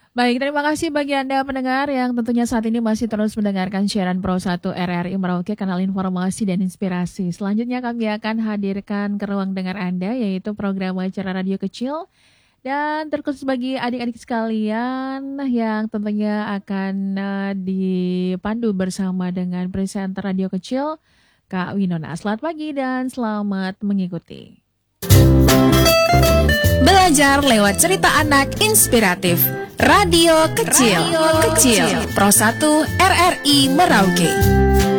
Baik, terima kasih bagi Anda pendengar yang tentunya saat ini masih terus mendengarkan siaran Pro 1 RRI Merauke, kanal informasi dan inspirasi. Selanjutnya kami akan hadirkan ke ruang dengar Anda, yaitu program acara radio kecil. Dan terkhusus bagi adik-adik sekalian yang tentunya akan dipandu bersama dengan presenter radio kecil, Kak Winona. Selamat pagi dan selamat mengikuti. Belajar lewat cerita anak inspiratif. Radio Kecil, Pro 1 RRI Merauke.